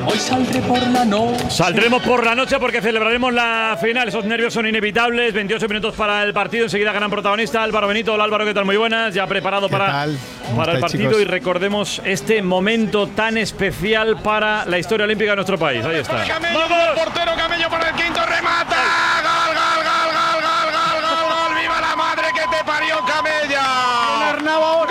Hoy saldré por la noche. Saldremos por la noche porque celebraremos la final. Esos nervios son inevitables. 28 minutos para el partido. Enseguida gran protagonista Álvaro Benito. Hola Álvaro, ¿qué tal? Muy buenas. Ya preparado para el partido, chicos. Y recordemos este momento tan especial para la historia olímpica de nuestro país. Ahí está. Camello, portero Camello para el quinto, remata. Gol, gol, gol, gol, gol, gol, gol, gol. ¡Viva la madre que te parió, Camella! ¡Gol!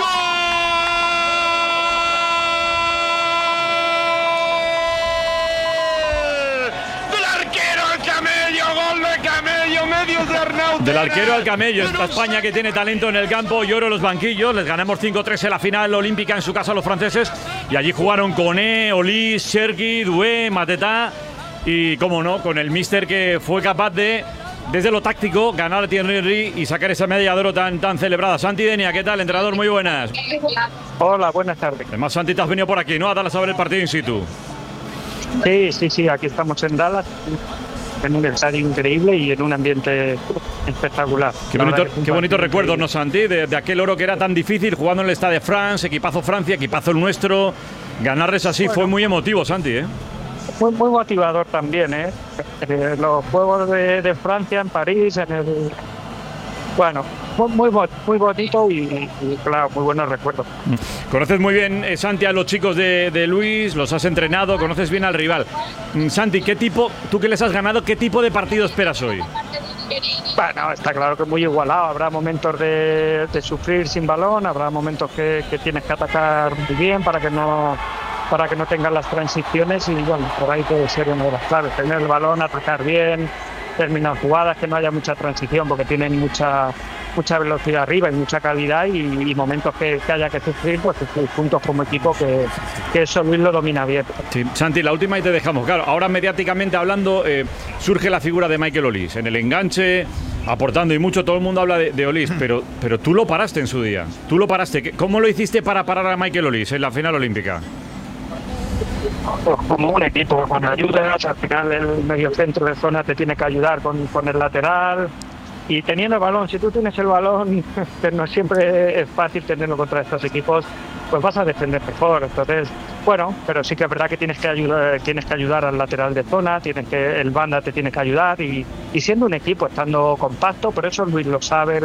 Del arquero al camello. Esta España que tiene talento en el campo y oro en los banquillos. Les ganamos 5-3 en la final olímpica en su casa a los franceses. Y allí jugaron Koné, Olís, Cherki, Doué, Mateta. Y, cómo no, con el míster que fue capaz de, desde lo táctico, ganar a Thierry Henry y sacar esa medalla de oro tan celebrada. Santi Denia, ¿qué tal, entrenador? Muy buenas. Hola, buenas tardes. Además, Santi, te has venido por aquí, ¿no? A dar a saber el partido in situ. Sí, aquí estamos en Dallas, en un estadio increíble y en un ambiente espectacular. Qué bonito recuerdo, ¿no, Santi? De aquel oro que era tan difícil, jugando en el Stade de France, equipazo Francia, equipazo el nuestro. Ganarles así fue muy emotivo, Santi, ¿eh? Muy motivador también, ¿eh? Los Juegos de Francia en París, en el... Bueno, muy bonito y claro, muy buenos recuerdos. Conoces muy bien, Santi, a los chicos de Luis, los has entrenado, conoces bien al rival. Santi, tú que les has ganado, ¿qué tipo de partido esperas hoy? Bueno, está claro que es muy igualado. Habrá momentos de sufrir sin balón, habrá momentos que tienes que atacar muy bien para que no tengas las transiciones y bueno, por ahí puede ser una de las claves. Tener el balón, atacar bien, terminar jugadas, que no haya mucha transición porque tienen mucha velocidad arriba y mucha calidad y momentos que haya que sufrir, pues juntos como equipo que eso Luis lo domina bien. Sí. Santi, la última y te dejamos. Claro, ahora mediáticamente hablando surge la figura de Michael Olís en el enganche, aportando y mucho, todo el mundo habla de Olís, pero tú lo paraste en su día. Tú lo paraste. ¿Cómo lo hiciste para parar a Michael Olís en la final olímpica? Como un equipo, con ayudas, al final el mediocentro de zona te tiene que ayudar con el lateral y teniendo el balón, si tú tienes el balón, que no siempre es fácil tenerlo contra estos equipos, pues vas a defender mejor. Entonces, bueno, pero sí que es verdad que tienes que ayudar al lateral de zona, el banda te tiene que ayudar y siendo un equipo, estando compacto, por eso Luis lo sabe,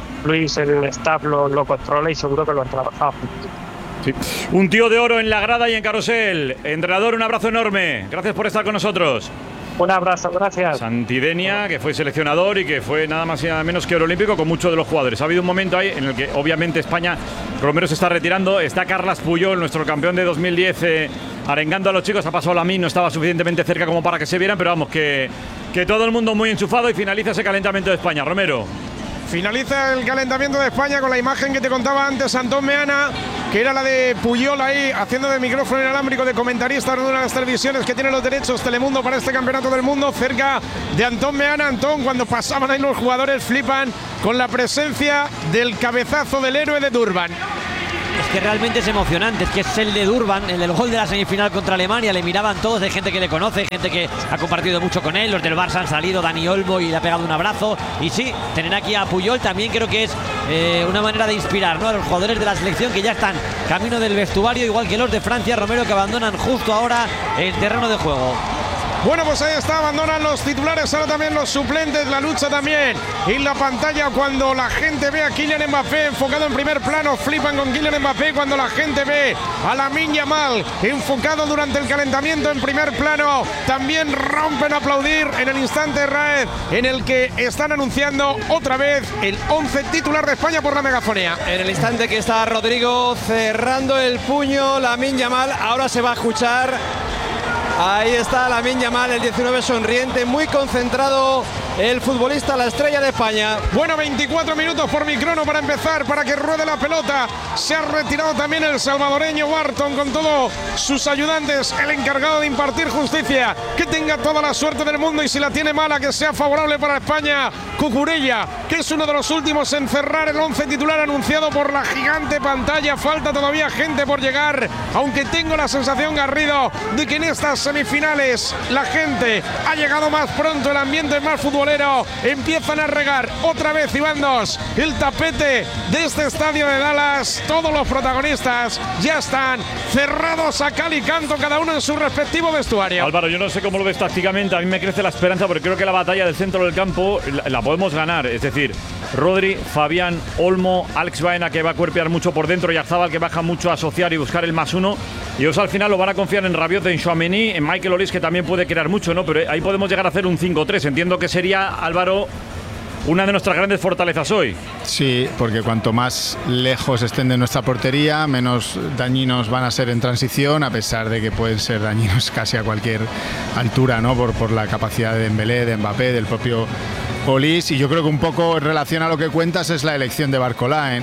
el staff lo controla y seguro que lo han trabajado. Sí. Un tío de oro en la grada y en carrusel. Entrenador, un abrazo enorme. Gracias por estar con nosotros. Un abrazo, gracias. Santi Denia, que fue seleccionador y que fue nada más y nada menos que oro olímpico con muchos de los jugadores. Ha habido un momento ahí en el que obviamente España, Romero se está retirando, está Carles Puyol, nuestro campeón de 2010, arengando a los chicos. Ha pasado Lamine, no estaba suficientemente cerca como para que se vieran, pero vamos, que todo el mundo muy enchufado y finaliza ese calentamiento de España. Romero. Finaliza el calentamiento de España con la imagen que te contaba antes, Antón Meana, que era la de Puyol ahí, haciendo de micrófono inalámbrico de comentarista de una de las televisiones que tiene los derechos Telemundo para este campeonato del mundo, cerca de Antón Meana. Antón, cuando pasaban ahí los jugadores flipan con la presencia del cabezazo del héroe de Durban. Es que realmente es emocionante, es que es el de Durban, el del gol de la semifinal contra Alemania. Le miraban todos, hay gente que le conoce, gente que ha compartido mucho con él. Los del Barça han salido, Dani Olmo, y le ha pegado un abrazo. Y sí, tener aquí a Puyol también creo que es una manera de inspirar, ¿no?, a los jugadores de la selección que ya están camino del vestuario, igual que los de Francia, Romero, que abandonan justo ahora el terreno de juego. Bueno, pues ahí está, abandonan los titulares, ahora también los suplentes, la lucha también en la pantalla cuando la gente ve a Kylian Mbappé enfocado en primer plano, flipan con Kylian Mbappé cuando la gente ve a Lamine Yamal enfocado durante el calentamiento en primer plano, también rompen a aplaudir en el instante Raed en el que están anunciando otra vez el 11 titular de España por la megafonía. En el instante que está Rodrigo cerrando el puño, Lamine Yamal, ahora se va a escuchar. Ahí está Lamine Yamal, el 19 sonriente, muy concentrado el futbolista, la estrella de España. Bueno, 24 minutos por mi crono para empezar, para que ruede la pelota. Se ha retirado también el salvadoreño Barton con todos sus ayudantes, el encargado de impartir justicia. Que tenga toda la suerte del mundo y si la tiene mala, que sea favorable para España. Cucurella, que es uno de los últimos en cerrar el 11 titular anunciado por la gigante pantalla. Falta todavía gente por llegar, aunque tengo la sensación, Garrido, de que en estas semifinales la gente ha llegado más pronto, el ambiente es más futbolístico futbolero. Empiezan a regar otra vez, Iván Dos, el tapete de este estadio de Dallas. Todos los protagonistas ya están cerrados a cal y canto, cada uno en su respectivo vestuario. Álvaro, yo no sé cómo lo ves tácticamente, a mí me crece la esperanza porque creo que la batalla del centro del campo la podemos ganar, es decir, Rodri, Fabián, Olmo, Alex Baena, que va a cuerpear mucho por dentro, y Arzabal, que baja mucho a asociar y buscar el +1, y ellos al final lo van a confiar en Rabiot, en Tchouaméni, en Michael Olise, que también puede crear mucho, ¿no? Pero ahí podemos llegar a hacer un 5-3, entiendo que sería, Álvaro, una de nuestras grandes fortalezas hoy. Sí, porque cuanto más lejos estén de nuestra portería, menos dañinos van a ser en transición, a pesar de que pueden ser dañinos casi a cualquier altura, ¿no? Por la capacidad de Dembélé, de Mbappé, del propio Olise. Y yo creo que un poco en relación a lo que cuentas es la elección de Barcola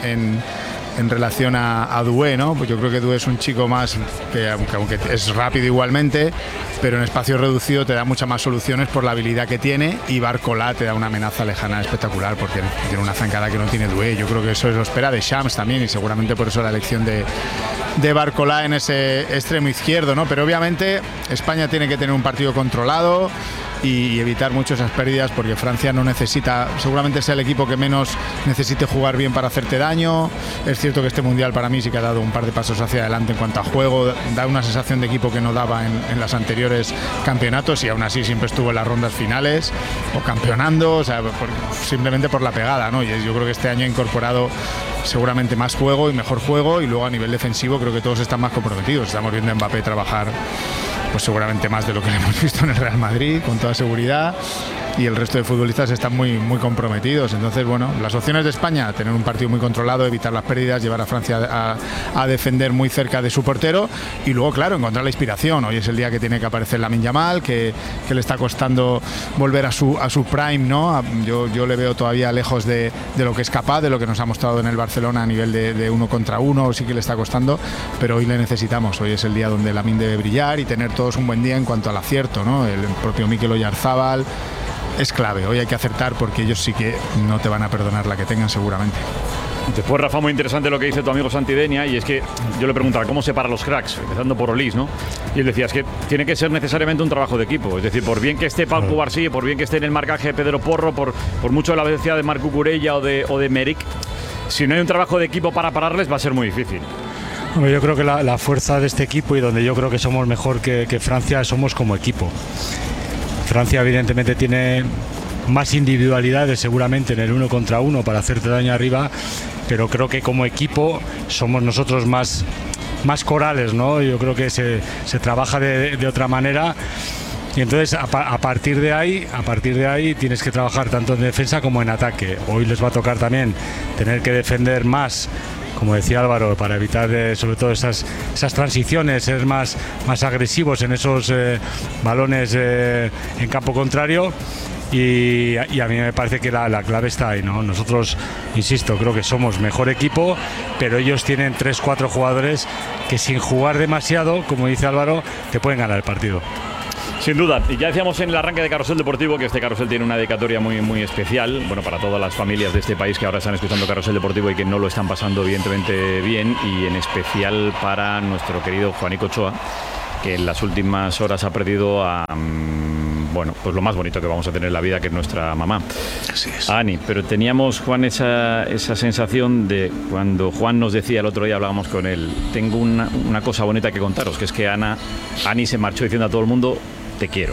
en relación a Doué, ¿no? Pues yo creo que Doué es un chico más que, aunque es rápido igualmente, pero en espacio reducido te da muchas más soluciones por la habilidad que tiene, y Barcola te da una amenaza lejana espectacular porque tiene una zancada que no tiene Doué. Yo creo que eso lo espera de Shams también, y seguramente por eso la elección de Barcola en ese extremo izquierdo, ¿no? Pero obviamente España tiene que tener un partido controlado y evitar mucho esas pérdidas, porque Francia no necesita, seguramente sea el equipo que menos necesite jugar bien para hacerte daño. Es cierto que este mundial para mí sí que ha dado un par de pasos hacia adelante en cuanto a juego, da una sensación de equipo que no daba en las anteriores campeonatos, y aún así siempre estuvo en las rondas finales o campeonando, o sea, simplemente por la pegada, ¿no? Y yo creo que este año ha incorporado seguramente más juego y mejor juego, y luego a nivel defensivo creo que todos están más comprometidos. Estamos viendo a Mbappé trabajar pues seguramente más de lo que le hemos visto en el Real Madrid, con toda seguridad, y el resto de futbolistas están muy comprometidos. Entonces, bueno, las opciones de España: tener un partido muy controlado, evitar las pérdidas, llevar a Francia a defender muy cerca de su portero, y luego, claro, encontrar la inspiración. Hoy es el día que tiene que aparecer Lamine Yamal, que le está costando volver a su prime, ¿no? Yo le veo todavía lejos de lo que es capaz, de lo que nos ha mostrado en el Barcelona a nivel de 1 contra 1, sí que le está costando, pero hoy le necesitamos. Hoy es el día donde Lamine debe brillar y tener todos un buen día en cuanto al acierto, ¿no? El propio Mikel Oyarzabal es clave. Hoy hay que acertar, porque ellos sí que no te van a perdonar la que tengan seguramente. Después, Rafa, muy interesante lo que dice tu amigo Santidenia, y es que yo le preguntaba cómo separa los cracks, empezando por Olise, ¿no? Y él decía, es que tiene que ser necesariamente un trabajo de equipo, es decir, por bien que esté Pau Cubarsí, por bien que esté en el marcaje de Pedro Porro, por mucho de la velocidad de Marc Cucurella o de Merrick, si no hay un trabajo de equipo para pararles va a ser muy difícil. Hombre, yo creo que la fuerza de este equipo, y donde yo creo que somos mejor que Francia, somos como equipo. Francia evidentemente tiene más individualidades seguramente en el 1 contra 1 para hacerte daño arriba, pero creo que como equipo somos nosotros más corales, ¿no? Yo creo que se trabaja de otra manera, y entonces a partir de ahí tienes que trabajar tanto en defensa como en ataque. Hoy les va a tocar también tener que defender más, como decía Álvaro, para evitar sobre todo esas transiciones, ser más agresivos en esos balones en campo contrario. Y a mí me parece que la clave está ahí, ¿no? Nosotros, insisto, creo que somos mejor equipo, pero ellos tienen 3-4 jugadores que, sin jugar demasiado, como dice Álvaro, te pueden ganar el partido. Sin duda, y ya decíamos en el arranque de Carrusel Deportivo que este Carrusel tiene una dedicatoria muy especial, bueno, para todas las familias de este país que ahora están escuchando Carrusel Deportivo y que no lo están pasando evidentemente bien, y en especial para nuestro querido Juanico Ochoa, que en las últimas horas ha perdido a bueno, pues lo más bonito que vamos a tener en la vida, que es nuestra mamá. Así es. Ani, pero teníamos, Juan, esa sensación de cuando Juan nos decía el otro día, hablábamos con él, tengo una cosa bonita que contaros, que es que Ani se marchó diciendo a todo el mundo, te quiero.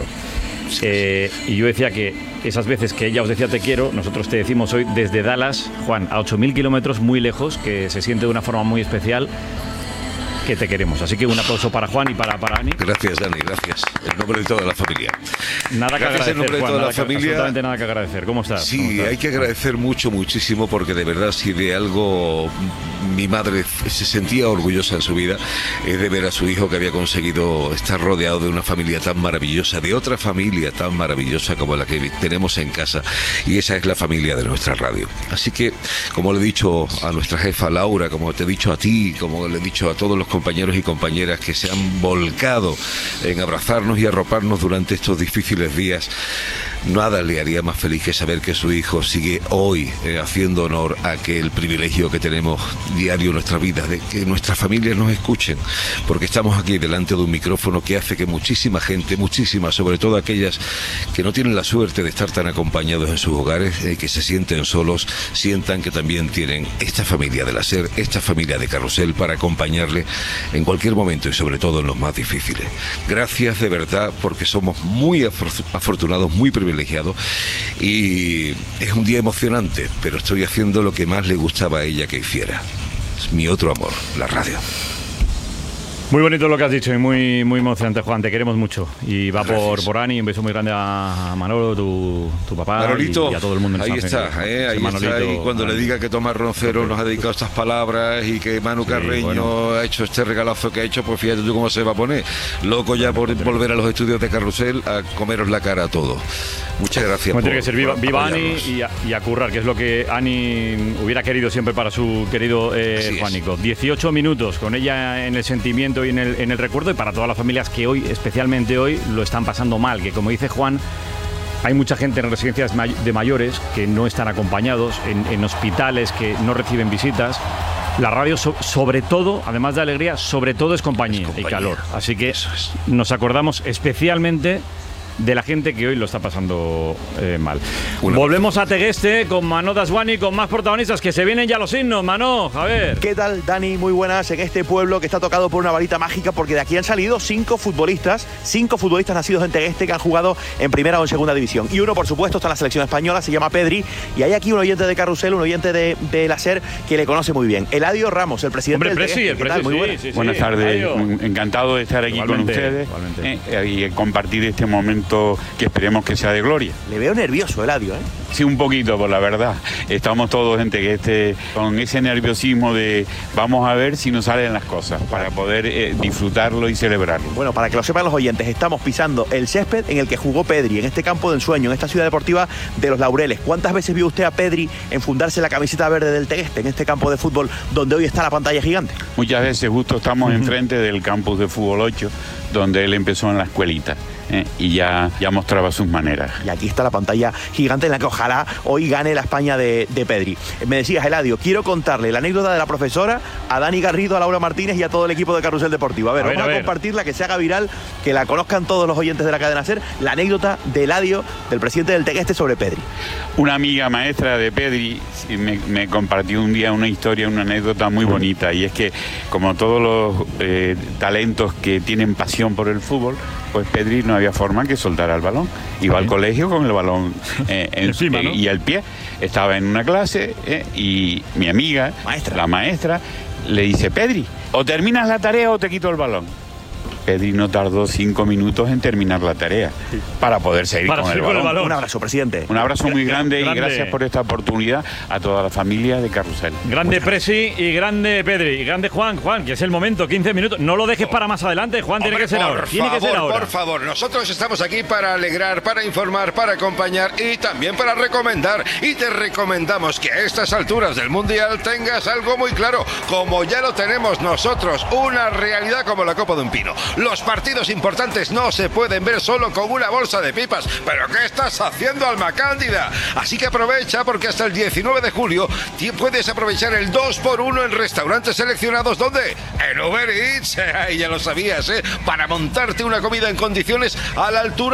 Y yo decía que esas veces que ella os decía te quiero, nosotros te decimos hoy desde Dallas, Juan, a 8.000 kilómetros, muy lejos, que se siente de una forma muy especial, que te queremos. Así que un aplauso para Juan y para Ani. Gracias, Dani, gracias. En nombre de toda la familia. Nada que agradecer, en nombre de Juan, toda la familia. Absolutamente nada que agradecer. ¿Cómo estás? Sí, ¿Cómo estás? hay que agradecer muchísimo, porque de verdad, si de algo mi madre se sentía orgullosa en su vida, es de ver a su hijo que había conseguido estar rodeado de una familia tan maravillosa, de otra familia tan maravillosa como la que tenemos en casa, y esa es la familia de nuestra radio. Así que, como le he dicho a nuestra jefa Laura, como te he dicho a ti, como le he dicho a todos los compañeros y compañeras que se han volcado en abrazarnos y arroparnos durante estos difíciles días, nada le haría más feliz que saber que su hijo sigue hoy haciendo honor a aquel privilegio que tenemos diario en nuestra vida, de que nuestras familias nos escuchen, porque estamos aquí delante de un micrófono que hace que muchísima gente, muchísimas, sobre todo aquellas que no tienen la suerte de estar tan acompañados en sus hogares, que se sienten solos, sientan que también tienen esta familia de la SER, esta familia de Carrusel para acompañarle en cualquier momento y sobre todo en los más difíciles. Gracias de verdad, porque somos muy afortunados, muy privilegiados, y es un día emocionante, pero estoy haciendo lo que más le gustaba a ella que hiciera. Es mi otro amor, la radio. Muy bonito lo que has dicho y muy emocionante, Juan. Te queremos mucho. Y va por Ani. Un beso muy grande a Manolo, tu papá, Manolito, y a todo el mundo en ahí San está, ahí está. Y cuando le diga que Tomás Roncero nos ha dedicado estas palabras y que Manu Carreño ha hecho este regalazo que ha hecho, pues fíjate tú cómo se va a poner. Loco ya por volver a los estudios de Carrusel a comeros la cara a todos. Muchas gracias. Tiene que ser viva Ani y a currar, que es lo que Ani hubiera querido siempre para su querido Juanico. 18 minutos con ella en el sentimiento y en el recuerdo, y para todas las familias que hoy, especialmente hoy, lo están pasando mal, que como dice Juan, hay mucha gente en residencias de mayores que no están acompañados, en hospitales que no reciben visitas. La radio, sobre todo, además de alegría, sobre todo es compañía y calor. Así que nos acordamos especialmente de la gente que hoy lo está pasando mal. Volvemos a Tegueste con Manó Dasguani, con más protagonistas, que se vienen ya los himnos. Manó, a ver. ¿Qué tal, Dani? Muy buenas. En este pueblo que está tocado por una varita mágica, porque de aquí han salido 5 futbolistas nacidos en Tegueste que han jugado en primera o en segunda división. Y uno, por supuesto, está en la selección española, se llama Pedri. Y hay aquí un oyente de Carrusel, un oyente de la SER, que le conoce muy bien. Eladio Ramos, el presidente del Tegueste. ¿Qué tal? Muy buenas. Buenas tardes. Encantado de estar aquí con ustedes y compartir este momento que esperemos que sea de gloria. Le veo nervioso, Eladio, ¿eh? Sí, un poquito, por la verdad. Estamos todos en Tegueste con ese nerviosismo de vamos a ver si nos salen las cosas para poder disfrutarlo y celebrarlo. Bueno, para que lo sepan los oyentes, estamos pisando el césped en el que jugó Pedri, en este campo de ensueño, en esta ciudad deportiva de Los Laureles. ¿Cuántas veces vio usted a Pedri enfundarse la camiseta verde del Tegueste, en este campo de fútbol donde hoy está la pantalla gigante? Muchas veces justo estamos enfrente del campus de fútbol 8, donde él empezó en la escuelita. Y ya mostraba sus maneras. Y aquí está la pantalla gigante en la que ojalá hoy gane la España de Pedri. Me decías, Eladio, quiero contarle la anécdota de la profesora a Dani Garrido, a Laura Martínez y a todo el equipo de Carrusel Deportivo. Vamos a compartirla, que se haga viral, que la conozcan todos los oyentes de la cadena SER, la anécdota de Eladio, del presidente del Tegueste, sobre Pedri. Una amiga maestra de Pedri me compartió un día una historia, una anécdota muy bonita, y es que como todos los talentos que tienen pasión por el fútbol, pues Pedri no había forma que soltara el balón. Iba al colegio con el balón encima, ¿no? Y al pie. Estaba en una clase y mi amiga, la maestra, le dice: Pedri, o terminas la tarea o te quito el balón. Pedri no tardó 5 minutos en terminar la tarea para poder seguir con el balón. Un abrazo, presidente. Un abrazo muy grande y gracias por esta oportunidad a toda la familia de Carrusel. Grande Presi y grande Pedri y grande Juan, que es el momento, 15 minutos. No lo dejes para más adelante, Juan. Tiene que ser ahora. Por favor, nosotros estamos aquí para alegrar, para informar, para acompañar y también para recomendar. Y te recomendamos que a estas alturas del Mundial tengas algo muy claro, como ya lo tenemos nosotros, una realidad como la copa de un pino. Los partidos importantes no se pueden ver solo con una bolsa de pipas. ¿Pero qué estás haciendo, Alma Cándida? Así que aprovecha, porque hasta el 19 de julio puedes aprovechar el 2x1 en restaurantes seleccionados. ¿Dónde? En Uber Eats. Ya lo sabías, para montarte una comida en condiciones a la altura